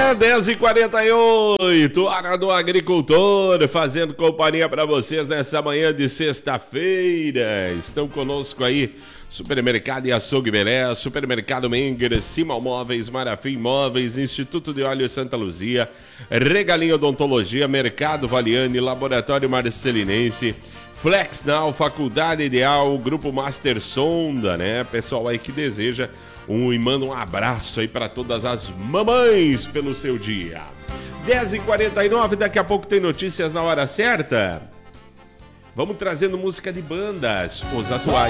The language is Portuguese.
10h48, hora do agricultor, fazendo companhia para vocês nessa manhã de sexta-feira. Estão conosco aí Supermercado e Açougue Belé, Supermercado Menger, Simal Móveis, Marafim Móveis, Instituto de Óleo Santa Luzia, Regalinho Odontologia, Mercado Valiani, Laboratório Marcelinense, Flex Now, Faculdade Ideal, Grupo Master Sonda, né? Pessoal aí que deseja e manda um abraço aí para todas as mamães pelo seu dia. 10h49, daqui a pouco tem notícias na hora certa. Vamos trazendo música de bandas, os atuais.